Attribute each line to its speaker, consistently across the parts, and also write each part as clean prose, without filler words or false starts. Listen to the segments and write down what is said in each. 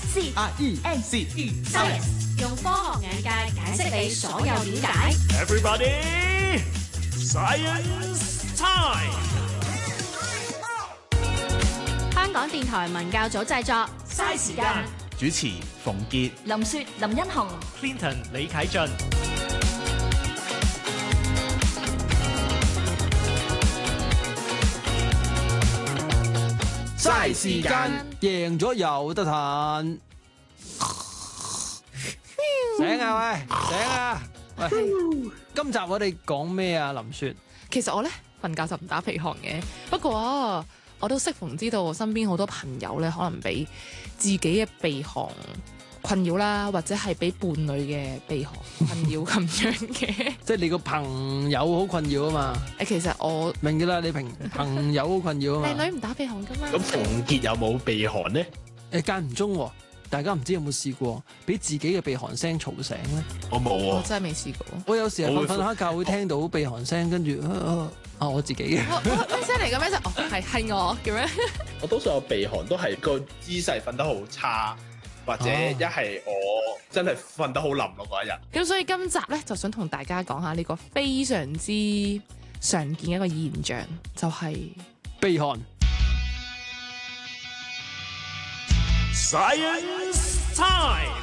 Speaker 1: Science 用科學眼界解釋你所有點解。
Speaker 2: Everybody, Science Time！
Speaker 1: 香港電台文教組製作，嘥時間。
Speaker 3: 主持馮傑、
Speaker 1: 林雪、林欣紅、
Speaker 2: Clinton 李啟俊。
Speaker 4: 嘥時間，贏咗有得彈。醒啊喂，醒啊喂！今集我哋講咩啊？林雪，
Speaker 5: 其實我咧瞓覺就唔打鼻鼾嘅，不過我都適逢知道我身邊好多朋友咧，可能俾自己嘅鼻鼾困擾啦，或者係俾伴侶嘅鼻鼾困擾咁樣嘅。
Speaker 4: 即係你個朋友好困擾啊嘛？
Speaker 5: 其實我
Speaker 4: 明㗎啦，你朋友好困擾啊嘛。
Speaker 5: 靚女唔打鼻鼾㗎嘛。
Speaker 3: 咁馮傑有冇鼻鼾呢？
Speaker 4: 間唔中喎，大家唔知有冇試過俾自己嘅鼻鼾聲嘈醒咧？
Speaker 3: 我冇
Speaker 5: 我
Speaker 3: 喎。
Speaker 5: 真係未試過。
Speaker 4: 我有時係瞓下覺會聽到鼻鼾聲，跟住我自己嘅。
Speaker 5: 咩聲嚟嘅咩？係我嘅咩？
Speaker 3: 我多數有鼻鼾都係個姿勢瞓得好差，或者一係我真係瞓得好冧咯嗰一日。
Speaker 5: 咁所以今集咧就想同大家講下呢個非常之常見嘅一個現象，就係
Speaker 4: 鼻鼾。
Speaker 2: Science Time！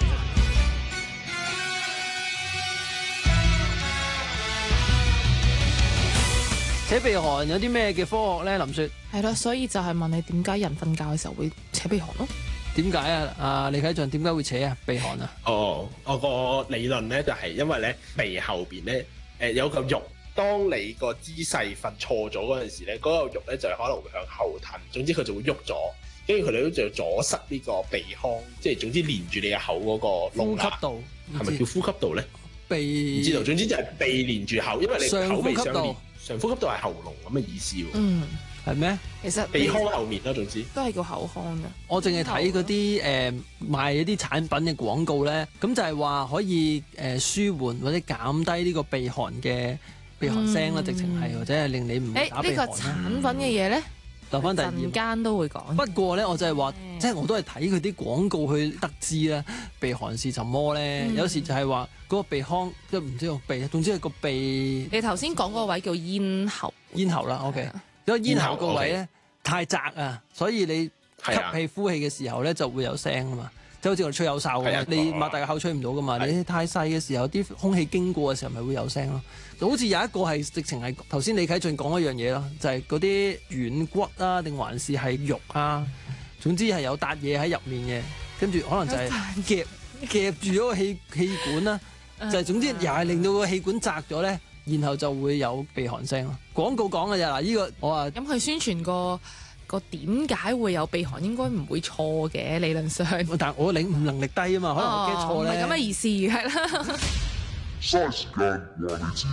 Speaker 4: 扯鼻鼾有啲咩嘅科學咧？林雪，
Speaker 5: 係咯，所以就係問你點解人瞓覺嘅時候會扯鼻鼾咯？
Speaker 4: 點解啊？李啟俊點解會扯啊？鼻鼾啊？
Speaker 3: 我個理論咧就係因為咧鼻後邊咧有嚿肉，當你個姿勢瞓錯咗嗰陣時咧，嗰嚿肉咧就可能會向後褪，總之佢就會喐咗，跟住佢哋都就阻塞呢個鼻腔，即係總之連住你嘅口嗰個窿啦。
Speaker 4: 呼吸道
Speaker 3: 係咪叫呼吸道咧？
Speaker 4: 鼻
Speaker 3: 唔知道，總之就係鼻連住口，因為你口鼻相連。上呼吸道係喉嚨咁嘅意思喎。
Speaker 4: 係咩？
Speaker 5: 其實
Speaker 3: 鼻腔後面啦，總之
Speaker 5: 都係叫口腔嘅。
Speaker 4: 我淨係睇嗰啲賣一啲產品嘅廣告咧，咁就係話可以舒緩或者減低呢個鼻鼾嘅鼻鼾聲啦，直情係或者係令你唔打鼻鼾啦。
Speaker 5: 呢個產品嘅嘢咧，
Speaker 4: 留翻第二
Speaker 5: 陣間都會講。
Speaker 4: 不過咧，我就係話，即係我都係睇佢啲廣告去得知啦。鼻鼾是什麼咧？有時就係話嗰個鼻腔即係唔知個鼻，總之係個鼻。
Speaker 5: 你頭先講嗰個位叫咽喉。
Speaker 4: 咽喉啦，OK。因為咽喉個位咧太窄啊，所以你吸氣呼氣嘅時候咧就會有聲啊嘛，即係好似我哋吹口哨咁，你擘大個口吹唔到噶嘛，你太細嘅時候啲空氣經過嘅時候咪會有聲咯。就好似有一個係直情係頭先李啟俊講一樣嘢咯，就係嗰啲軟骨啊，定還是係肉啊，總之係有笪嘢喺入面嘅，跟住可能就係夾住咗個氣管啦，就係總之又係令到個氣管窄咗咧。然後就會有鼻鼾聲咯。廣告講嘅啫，嗱呢個我話
Speaker 5: 咁佢宣傳個點解會有鼻鼾應該唔會錯嘅理論上，
Speaker 4: 但係我領悟能力低啊嘛，可能我驚錯咧。
Speaker 5: 唔係咁嘅意思，係啦。
Speaker 6: 嘥時間話你知。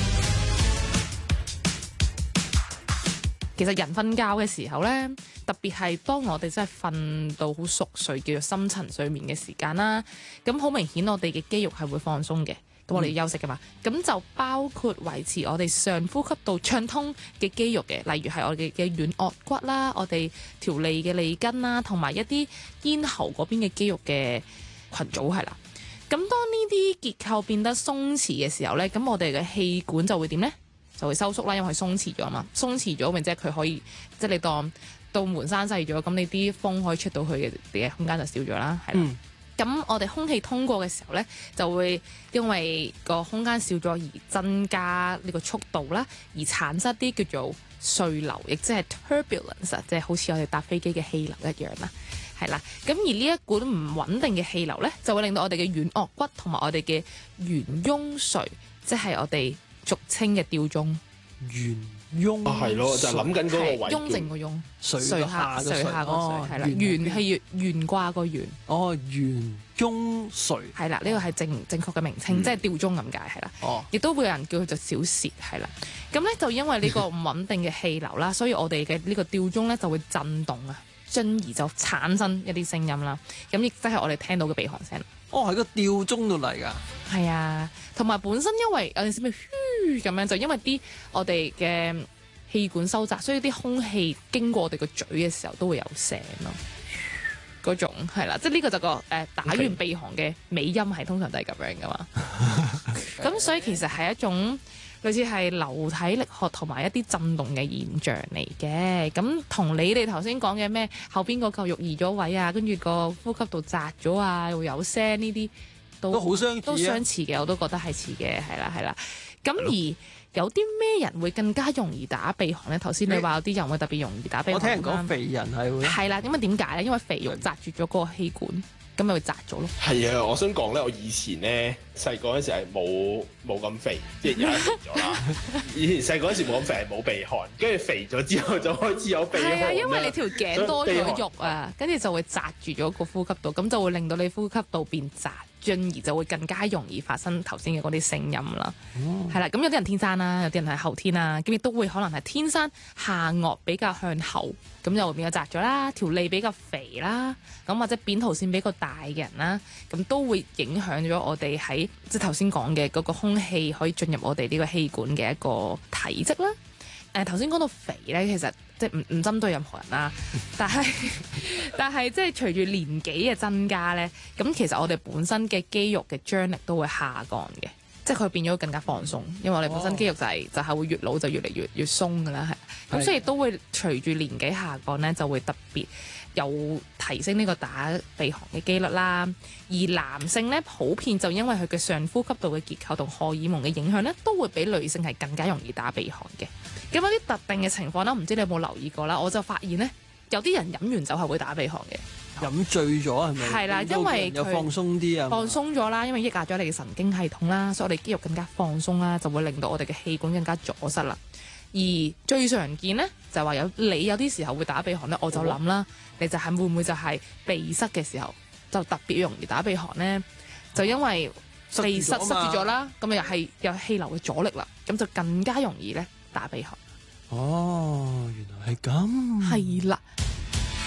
Speaker 5: 其實人瞓覺嘅時候咧，特別係當我哋真係瞓到好熟睡，叫做深層睡眠嘅時間啦，咁好明顯我哋嘅肌肉係會放鬆嘅。咁我哋休息噶嘛，咁就包括維持我哋上呼吸道暢通嘅肌肉嘅，例如係我哋嘅軟腭骨啦，我哋條脷嘅脷根啦，同埋一啲咽喉嗰邊嘅肌肉嘅群組係啦。咁當呢啲結構變得鬆弛嘅時候咧，咁我哋嘅氣管就會點咧？就會收縮啦，因為佢鬆弛咗嘛，鬆弛咗，或者佢可以即係你當道門閂細咗，咁你啲風可以出到去嘅空間就少咗啦，係啦。咁我哋空氣通過嘅時候咧，就會因為個空間少咗而增加呢個速度啦，而產生啲叫做碎流，亦即係 turbulence， 即係好似我哋搭飛機嘅氣流一樣啦，係啦。咁而呢一股唔穩定嘅氣流咧，就會令到我哋嘅軟腭骨同埋我哋嘅懸雍垂，即係我哋俗稱嘅吊鐘。
Speaker 4: 懸雍
Speaker 3: 係咯，就諗緊嗰個位。
Speaker 5: 雍正個雍，
Speaker 4: 垂
Speaker 5: 下個垂，係啦。懸係懸掛個懸。
Speaker 4: 哦，懸雍垂。
Speaker 5: 係啦，呢個係正確嘅名稱，即係吊鐘咁解，係啦。
Speaker 4: 哦。
Speaker 5: 亦都會有人叫佢做小舌，係啦。咁咧就因為呢個唔穩定嘅氣流啦，所以我哋嘅呢個吊鐘咧就會震動啊，進而就產生一啲聲音啦。咁亦即係我哋聽到嘅鼻鼾聲。
Speaker 4: 哦，喺個吊鐘度嚟㗎。
Speaker 5: 係啊，同埋本身因為有陣時咪噓咁樣，就因為啲我哋嘅氣管收窄，所以啲空氣經過我哋個嘴嘅時候都會有聲咯。 嗰種係啦，即係呢個就個打完鼻鼾嘅尾音係通常都係咁樣噶嘛。咁所以其實係一種類似係流體力學同埋一啲震動嘅現象嚟嘅。咁同你哋頭先講嘅咩後邊個嚿肉移咗位啊，跟住個呼吸道窄咗啊，又有聲呢啲
Speaker 4: 都好相似啊，
Speaker 5: 都相似嘅，我都覺得係似嘅，係啦係啦。咁而有啲咩人會更加容易打鼻鼾咧？頭先你話有啲人會特別容易打鼻鼾。
Speaker 4: 我聽人講肥人係會。
Speaker 5: 係啦，咁啊點解咧？因為肥肉窒住咗嗰個氣管，咁咪會窒咗咯。
Speaker 3: 係啊，我想講咧，我以前咧細個嗰陣時係冇咁肥，即係而家肥咗啦。以前細個嗰陣時冇咁肥，係冇鼻鼾，跟住肥咗之後就開始有鼻鼾。
Speaker 5: 係啊，因為你條頸多咗肉啊，跟住就會窒住咗個呼吸道，咁就會令到你呼吸道變窄。進而就會更加容易發生頭先嘅嗰啲聲音啦，係啦。咁有啲人天生啦，有啲人係後天啦，咁亦都會可能係天生下顎比較向後，咁就會變咗窄咗啦。條脷比較肥啦，咁或者扁桃腺比較大嘅人啦，咁都會影響咗我哋喺即係頭先講嘅嗰個空氣可以進入我哋呢個氣管嘅一個體積啦。頭先講到肥咧，其實即係唔針對任何人啦，但係即係隨住年紀嘅增加咧，咁其實我哋本身嘅肌肉嘅張力都會下降嘅，即係佢變咗更加放鬆，因為我哋本身肌肉就係會越老就越嚟越鬆㗎啦，係咁，所以都會隨住年紀下降咧，就會特別有提升呢個打鼻鼾嘅機率啦。而男性咧普遍就因為佢嘅上呼吸道嘅結構同荷爾蒙嘅影響咧，都會比女性係更加容易打鼻鼾嘅。咁有啲特定嘅情況啦，唔知你有冇留意過啦？我就發現咧，有啲人飲完酒係會打鼻鼾嘅。
Speaker 4: 飲醉咗係咪？係
Speaker 5: 啦，因為
Speaker 4: 佢放鬆啲啊，
Speaker 5: 放鬆咗啦，因為抑壓咗你嘅神經系統啦，所以我哋肌肉更加放鬆啦，就會令到我哋嘅氣管更加阻塞啦。而最常見咧就係話有啲時候會打鼻鼾咧，我就諗啦，你就係會唔會就係鼻塞嘅時候就特別容易打鼻鼾咧？就因為鼻塞住咗啦，咁又係有氣流嘅阻力啦，咁就更加容易咧打鼻鼾。
Speaker 4: 哦，原來係咁。
Speaker 5: 係啦。